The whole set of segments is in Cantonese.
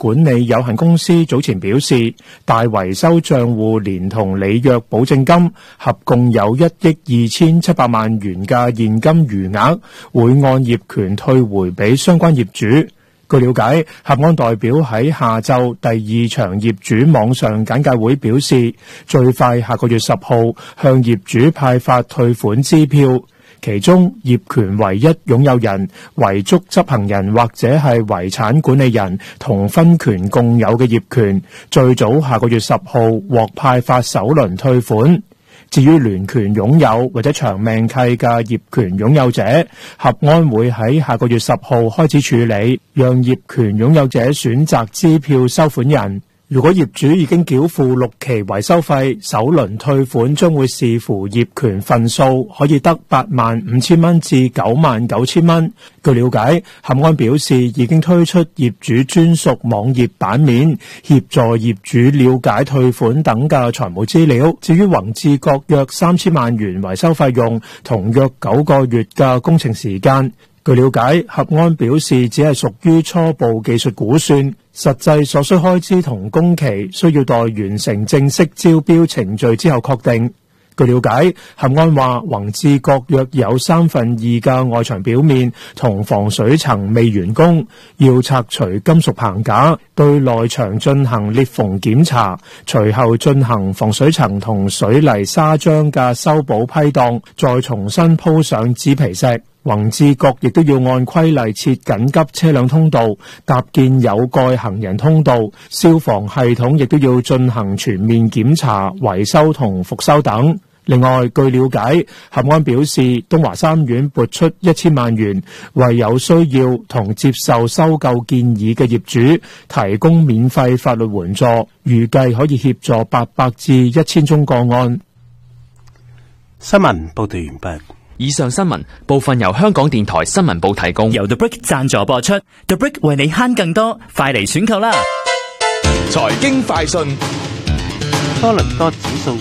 管理有限公司早前表示，大維修賬戶連同履約保證金合共有1億2700萬元嘅現金餘額，會按業權退回俾相關業主。據了解，合安代表喺下晝第2場業主網上簡介會表示，最快下個月10號向業主派發退款支票，其中業權唯一擁有人、遺囑執行人或者係遺產管理人同分權共有嘅業權，最早下個月10號獲派發首輪退款。至於聯權擁有或者長命契嘅業權擁有者，合安會喺下個月10號開始處理，讓業權擁有者選擇支票收款人。如果業主已經繳付6期維修費，首輪退款將會視乎業權份數，可以得85000蚊至99000蚊。據了解，合安表示已經推出業主專屬網頁版面，協助業主了解退款等嘅財務資料。至於宏志閣約3000萬元維修費用同約9個月嘅工程時間，據了解，合安表示只係屬於初步技術估算，實際所需開支同工期需要待完成正式招標程序之後確定。據了解，合安話宏志閣約有2/3嘅外牆表面同防水層未完工，要拆除金屬棚架，對內牆進行裂縫檢查，隨後進行防水層同水泥砂漿嘅修補批盪，再重新鋪上紙皮石。宏志閣亦都要按規例設緊急車輛通道，搭建有蓋行人通道，消防系統亦都要進行全面檢查、維修同復修等。另外，據了解，合安表示東華三院撥出1000萬元，為有需要同接受收購建議嘅業主提供免費法律援助，預計可以協助800至1000宗個案。 新聞報道完畢。 以上新聞部分由香港電台新聞部提供， 由 The Brick 贊助播出。The Brick 為你慳更多，快嚟選購啦！ 財經快訊。 多倫多指數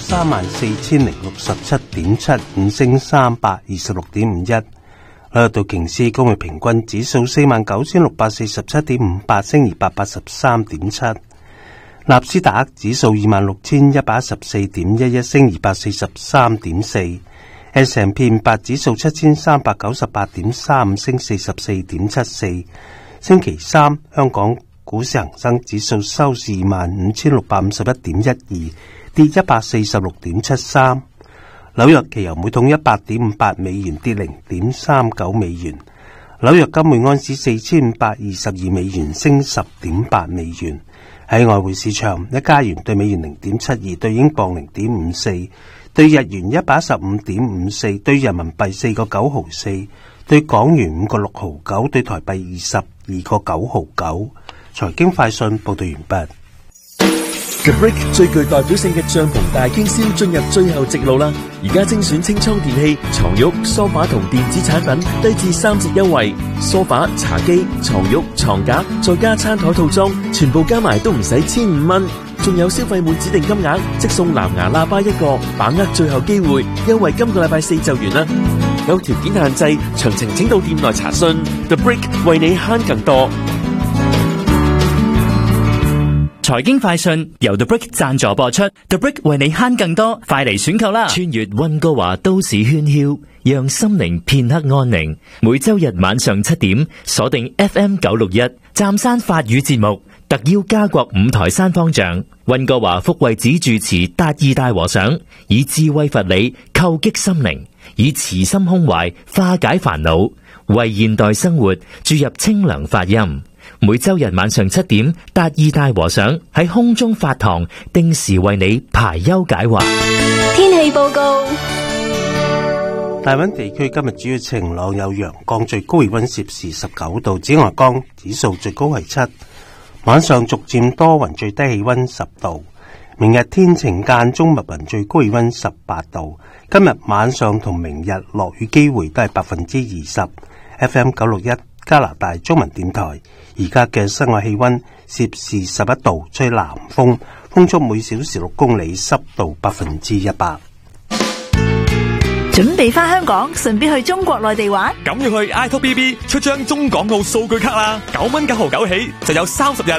34067.75升326.51，紐約道瓊斯工業平均指數49647.58升283.7，納斯達克指數26114.11升243.4。S&P 500指數7398.35升44.74。星期三，香港股市恒生指數收市25651.12，跌146.73。紐約期油每桶100.58美元，跌0.39美元。紐約金每盎司4522美元，升10.8美元。喺外匯市場，一加元對美元0.72，對英鎊0.54。對日元115.54，對人民幣4個9毫4，對港元5個6毫9，對台幣22個9毫9。財經快訊報道完畢。 The Brick 最具代表性嘅帳篷大傾銷進入最後直路啦！而家精選清倉電器、床褥、梳化同電子產品低至3折優惠，梳化、茶几、床褥、床架，再加餐台套裝，全部加埋都唔使1500蚊。仲有消費滿指定金額即送藍牙喇叭1個，把握最後機會，優惠今個禮拜4就完啦。有條件限制，詳情請到店內查詢。The Brick 為你慳更多。 財經快訊由 The Brick 贊助播出。The Brick 為你慳更多，快嚟選購啦！穿越溫哥華都市喧囂，讓心靈片刻安寧。每周日晚上7點，鎖定 FM 961湛山法語節目。特邀加國五台山方丈、溫哥華福慧寺住持達爾大和尚，以智慧佛理叩擊心靈，以慈心胸懷化解煩惱，為現代生活注入清涼法音。每周日晚上7點，達爾大和尚喺空中法堂，定時為你排憂解惑。 天氣報告。 大溫地區今日主要晴朗有陽光，最高氣溫攝氏19度，紫外光指數最高係7。晚上逐漸多雲，最低氣溫10度。明日天晴間中密雲，最高氣溫18度。今日晚上同明日落雨機會都係20%。FM 961加拿大中文電台，而家嘅室外氣溫攝氏11度，吹南風，風速每小時6公里，濕度100%。 準備返香港，順便去中國內地玩。 咁要去 iTalk BB 出張中港澳數據卡啦，9蚊9毫9起，就有30日